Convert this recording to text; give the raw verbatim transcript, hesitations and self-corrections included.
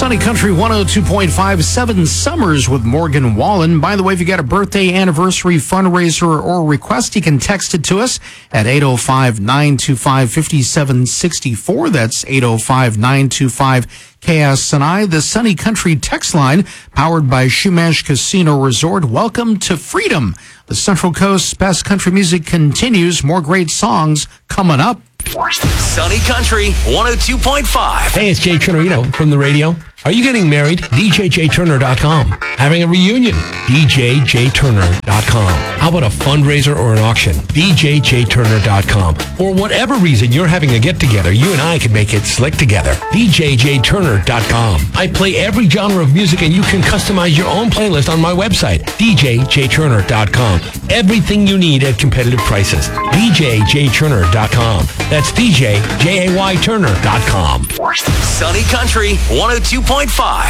Sunny Country one oh two point five, Seven Summers with Morgan Wallen. By the way, if you got a birthday, anniversary, fundraiser, or request, you can text it to us at eight oh five, nine two five, five seven six four. That's eight oh five, nine two five, K S N I. The Sunny Country text line, powered by Shumash Casino Resort. Welcome to freedom. The Central Coast's best country music continues. More great songs coming up. Sunny Country one oh two point five. Hey, it's Jay Turner, you know, from the radio. Are you getting married? D J J Turner dot com. Having a reunion? D J J Turner dot com. How about a fundraiser or an auction? D J J Turner dot com. For whatever reason you're having a get-together, you and I can make it slick together. D J J Turner dot com. I play every genre of music and you can customize your own playlist on my website, D J J Turner dot com. Everything you need at competitive prices. D J J Turner dot com. That's D J J A Y Turner dot com. Sunny Country one oh two point five.